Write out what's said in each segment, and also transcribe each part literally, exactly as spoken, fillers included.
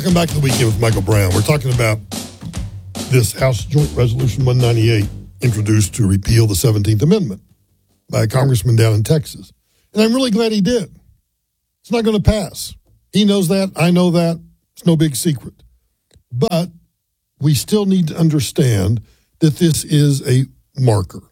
Welcome back to the Weekend with Michael Brown. We're talking about this House Joint Resolution one ninety-eight introduced to repeal the seventeenth Amendment by a congressman down in Texas. And I'm really glad he did. It's not going to pass. He knows that. I know that. It's no big secret. But we still need to understand that this is a marker.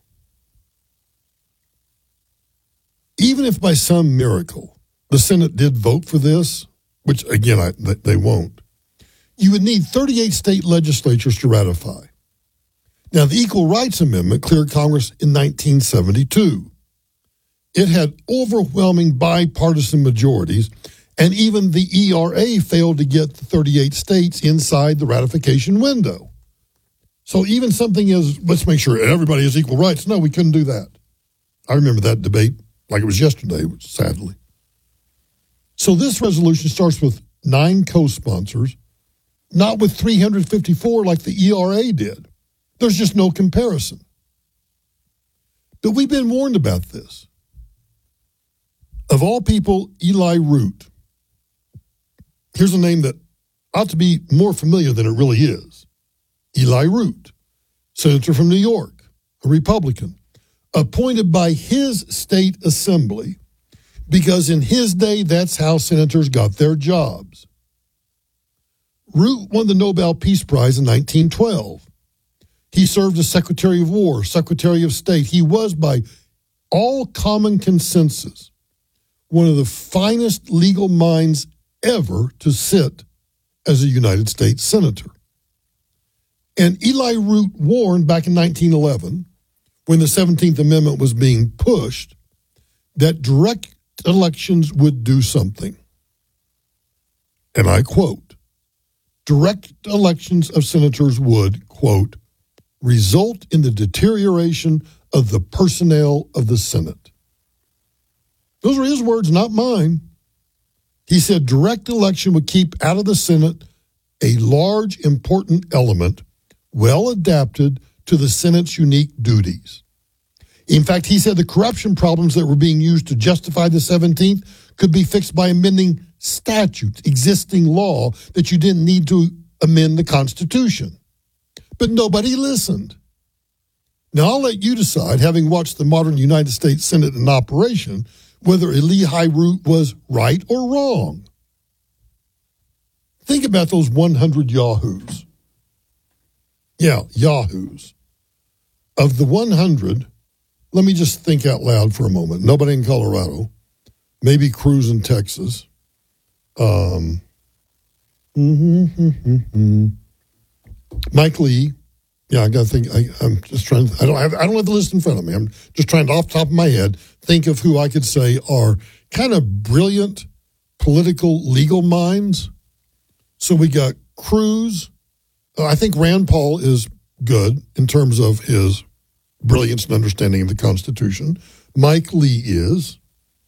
Even if by some miracle the Senate did vote for this, which, again, I, they won't, you would need thirty-eight state legislatures to ratify. Now, the Equal Rights Amendment cleared Congress in nineteen seventy-two. It had overwhelming bipartisan majorities, and even the E R A failed to get the thirty-eight states inside the ratification window. So even something as, let's make sure everybody has equal rights, no, we couldn't do that. I remember that debate like it was yesterday, sadly. So this resolution starts with nine co-sponsors, not with three hundred fifty-four like the E R A did. There's just no comparison. But we've been warned about this. Of all people, Eli Root. Here's a name that ought to be more familiar than it really is. Eli Root, senator from New York, a Republican, appointed by his state assembly because in his day, that's how senators got their jobs. Root won the Nobel Peace Prize in nineteen twelve. He served as Secretary of War, Secretary of State. He was, by all common consensus, one of the finest legal minds ever to sit as a United States Senator. And Eli Root warned back in nineteen eleven, when the seventeenth Amendment was being pushed, that direct elections would do something. And I quote, direct elections of senators would, quote, result in the deterioration of the personnel of the Senate. Those are his words, not mine. He said direct election would keep out of the Senate a large, important element well adapted to the Senate's unique duties. In fact, he said the corruption problems that were being used to justify the seventeenth could be fixed by amending statutes, existing law, that you didn't need to amend the Constitution. But nobody listened. Now, I'll let you decide, having watched the modern United States Senate in operation, whether Eli Root was right or wrong. Think about those one hundred yahoos. Yeah, yahoos. Of the one hundred, let me just think out loud for a moment. Nobody in Colorado, maybe Cruz in Texas. Um, mm-hmm, mm-hmm, mm-hmm. Mike Lee. Yeah, I got to think. I, I'm just trying. I don't have. I don't have the list in front of me. I'm just trying to, off the top of my head, think of who I could say are kind of brilliant political legal minds. So we got Cruz. Uh, I think Rand Paul is good in terms of his brilliance and understanding of the Constitution. Mike Lee is.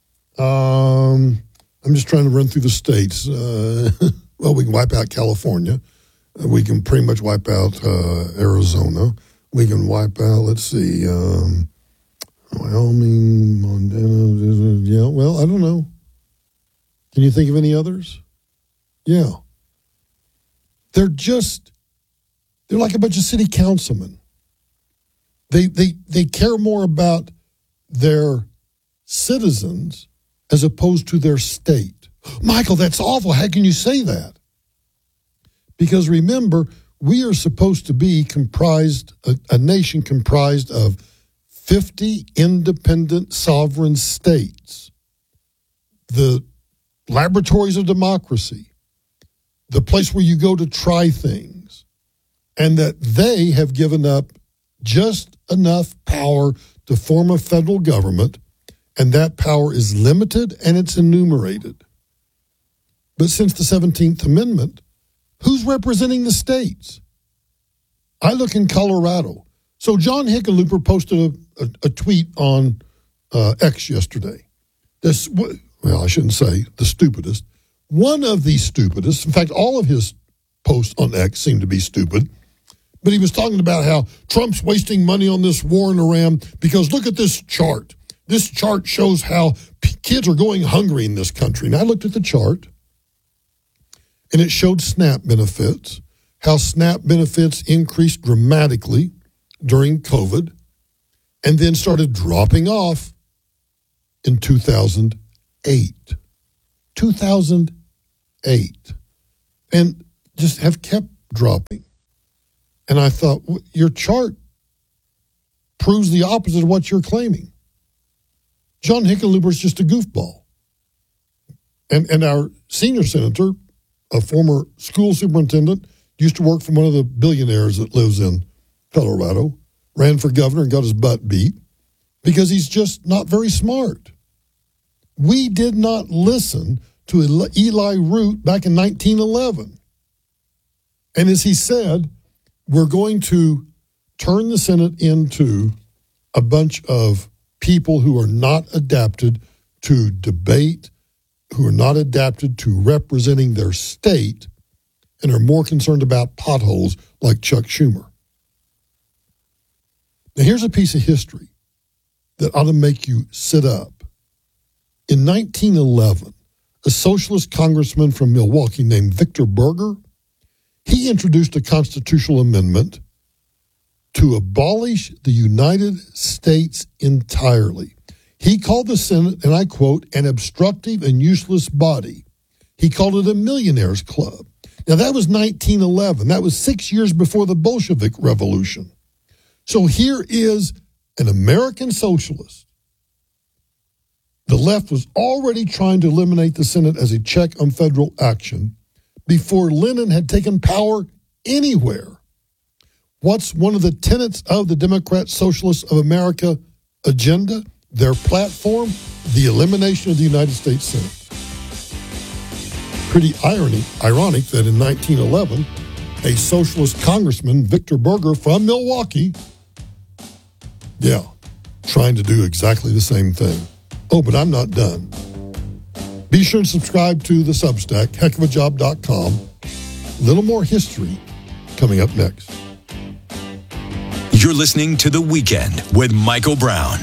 Um, I'm just trying to run through the states. Uh, well, we can wipe out California. We can pretty much wipe out uh, Arizona. We can wipe out, let's see, um, Wyoming, Montana. Yeah, well, I don't know. Can you think of any others? Yeah. They're just, they're like a bunch of city councilmen. They, they, they care more about their citizens as opposed to their state. Michael, that's awful. How can you say that? Because remember, we are supposed to be comprised, a, a nation comprised of fifty independent sovereign states, the laboratories of democracy, the place where you go to try things, and that they have given up just enough power to form a federal government, and that power is limited and it's enumerated. But since the seventeenth Amendment, who's representing the states? I look in Colorado. So John Hickenlooper posted a, a, a tweet on uh, X yesterday. This, well, I shouldn't say the stupidest. One of the stupidest, in fact, all of his posts on X seem to be stupid, but he was talking about how Trump's wasting money on this war in Iran because look at this chart. This chart shows how p- kids are going hungry in this country. And I looked at the chart, and it showed SNAP benefits, how SNAP benefits increased dramatically during COVID and then started dropping off in two thousand eight. two thousand eight. And just have kept dropping. And I thought, well, your chart proves the opposite of what you're claiming. John Hickenlooper's just a goofball. And and our senior senator, a former school superintendent, used to work for one of the billionaires that lives in Colorado, ran for governor and got his butt beat because he's just not very smart. We did not listen to Eli Root back in nineteen eleven. And as he said, we're going to turn the Senate into a bunch of people who are not adapted to debate, who are not adapted to representing their state, and are more concerned about potholes like Chuck Schumer. Now, here's a piece of history that ought to make you sit up. In nineteen eleven, a socialist congressman from Milwaukee named Victor Berger, he introduced a constitutional amendment to abolish the United States entirely. He called the Senate, and I quote, an obstructive and useless body. He called it a millionaire's club. Now, that was nineteen eleven. That was six years before the Bolshevik Revolution. So here is an American socialist. The left was already trying to eliminate the Senate as a check on federal action before Lenin had taken power anywhere. What's one of the tenets of the Democrat Socialists of America agenda? Their platform, the elimination of the United States Senate. Pretty irony, ironic that in nineteen eleven, a socialist congressman, Victor Berger from Milwaukee, yeah, trying to do exactly the same thing. Oh, but I'm not done. Be sure to subscribe to the Substack, heck of a job dot com. A little more history coming up next. You're listening to The Weekend with Michael Brown.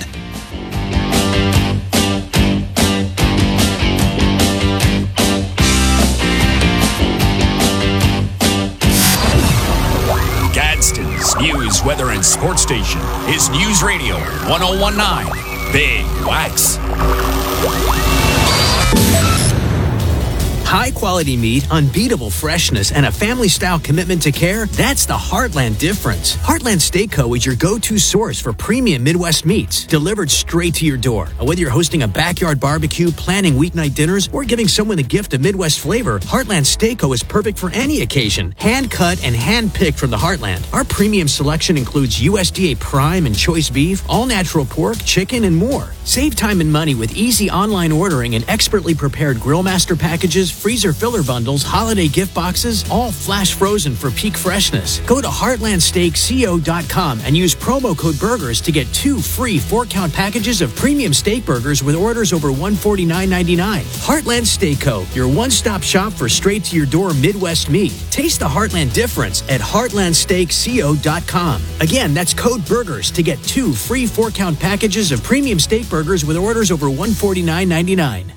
Gadsden's News, Weather, and Sports Station is News Radio one oh one point nine Big Wax. High-quality meat, unbeatable freshness, and a family-style commitment to care, that's the Heartland difference. Heartland Steak Co. is your go-to source for premium Midwest meats, delivered straight to your door. Whether you're hosting a backyard barbecue, planning weeknight dinners, or giving someone a gift of Midwest flavor, Heartland Steak Co. is perfect for any occasion. Hand-cut and hand-picked from the Heartland. Our premium selection includes U S D A Prime and Choice Beef, all-natural pork, chicken, and more. Save time and money with easy online ordering and expertly prepared Grill Master packages, freezer filler bundles, holiday gift boxes, all flash frozen for peak freshness. Go to heartland steak co dot com and use promo code BURGERS to get two free four-count packages of premium steak burgers with orders over one hundred forty-nine ninety-nine. Heartland Steak Co., your one-stop shop for straight-to-your-door Midwest meat. Taste the Heartland difference at heartland steak co dot com. Again, that's code BURGERS to get two free four-count packages of premium steak burgers with orders over one hundred forty-nine ninety-nine.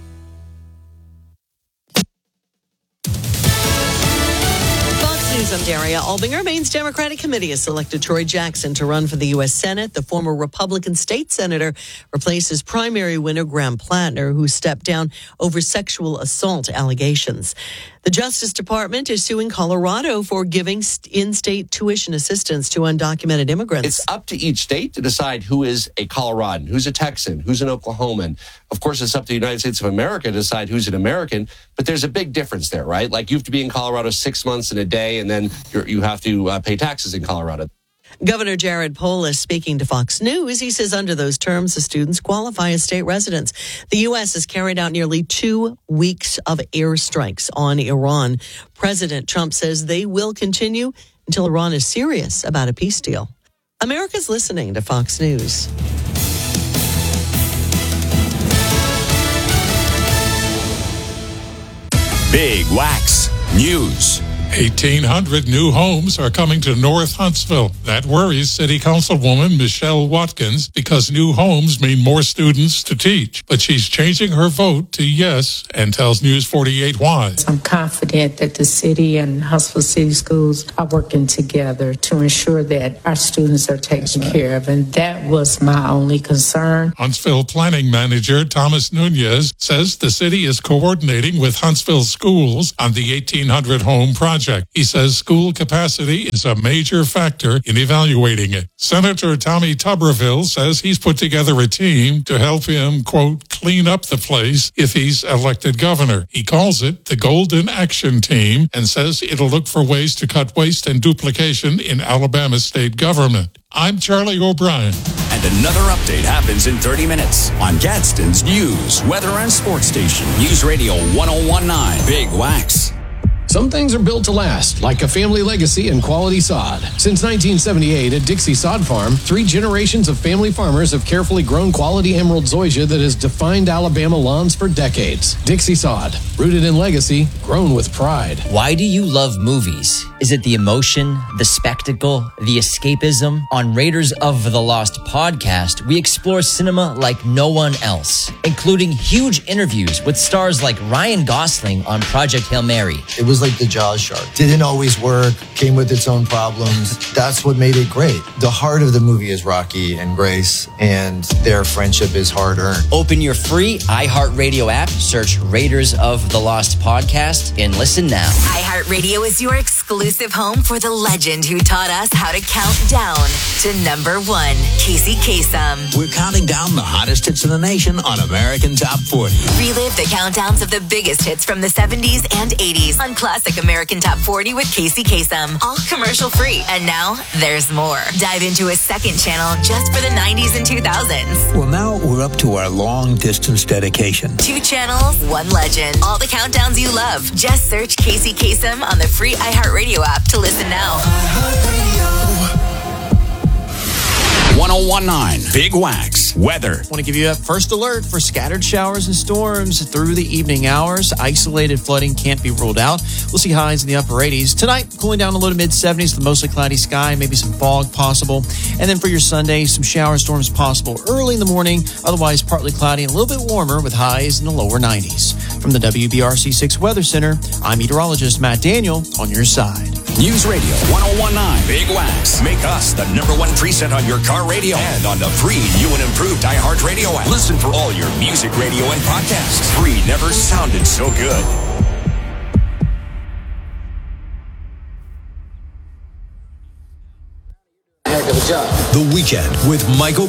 I'm Daria Albinger. Maine's Democratic Committee has selected Troy Jackson to run for the U S Senate. The former Republican state senator replaces primary winner Graham Plattner, who stepped down over sexual assault allegations. The Justice Department is suing Colorado for giving in-state tuition assistance to undocumented immigrants. It's up to each state to decide who is a Coloradan, who's a Texan, who's an Oklahoman. Of course, it's up to the United States of America to decide who's an American, but there's a big difference there, right? Like you have to be in Colorado six months and a day, and then you're, you have to uh, pay taxes in Colorado. Governor Jared Polis speaking to Fox News. He says under those terms, the students qualify as state residents. The U S has carried out nearly two weeks of airstrikes on Iran. President Trump says they will continue until Iran is serious about a peace deal. America's listening to Fox News. Big Wax News. eighteen hundred new homes are coming to North Huntsville. That worries City Councilwoman Michelle Watkins because new homes mean more students to teach. But she's changing her vote to yes and tells News forty-eight why. I'm confident that the city and Huntsville City Schools are working together to ensure that our students are taken care of, and that was my only concern. Huntsville Planning Manager Thomas Nunez says the city is coordinating with Huntsville schools on the eighteen hundred home project. He says school capacity is a major factor in evaluating it. Senator Tommy Tuberville says he's put together a team to help him, quote, clean up the place if he's elected governor. He calls it the Golden Action Team and says it'll look for ways to cut waste and duplication in Alabama state government. I'm Charlie O'Brien. And another update happens in thirty minutes on Gadsden's News, Weather, and Sports Station. News Radio one oh one point nine, Big Wax. Some things are built to last, like a family legacy and quality sod. Since nineteen seventy-eight at Dixie Sod Farm, three generations of family farmers have carefully grown quality emerald zoysia that has defined Alabama lawns for decades. Dixie Sod, rooted in legacy, grown with pride. Why do you love movies? Is it the emotion, the spectacle, the escapism? On Raiders of the Lost podcast, we explore cinema like no one else, including huge interviews with stars like Ryan Gosling on Project Hail Mary. It was like the Jaws shark. Didn't always work, came with its own problems. That's what made it great. The heart of the movie is Rocky and Grace, and their friendship is hard-earned. Open your free iHeartRadio app, search Raiders of the Lost podcast, and listen now. iHeartRadio is your exclusive home for the legend who taught us how to count down to number one, Casey Kasem. We're counting down the hottest hits in the nation on American Top forty. Relive the countdowns of the biggest hits from the seventies and eighties on Classic American Top forty with Casey Kasem. All commercial free. And now there's more. Dive into a second channel just for the nineties and two thousands. Well, now we're up to our long distance dedication. Two channels, one legend. All the countdowns you love. Just search Casey Kasem on the free iHeartRadio app to listen now. one oh one point nine, Big Wax. Weather. I want to give you a first alert for scattered showers and storms through the evening hours. Isolated flooding can't be ruled out. We'll see highs in the upper eighties. Tonight, cooling down a low to mid seventies with mostly cloudy sky, maybe some fog possible. And then for your Sunday, some shower storms possible early in the morning, otherwise partly cloudy and a little bit warmer with highs in the lower nineties. From the W B R C six Weather Center, I'm meteorologist Matt Daniel on your side. News Radio one oh one point nine, Big Wax. Make us the number one preset on your car radio and on the free new and improved iHeartRadio app. Listen for all your music, radio, and podcasts. Free never sounded so good. Heck of a job. The Weekend with Michael